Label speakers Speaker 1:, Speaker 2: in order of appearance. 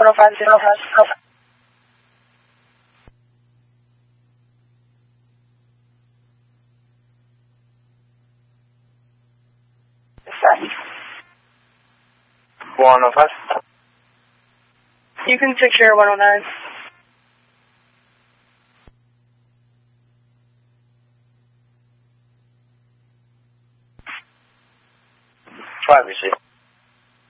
Speaker 1: 105.
Speaker 2: One oh five.
Speaker 1: You can secure 109.
Speaker 2: Privacy.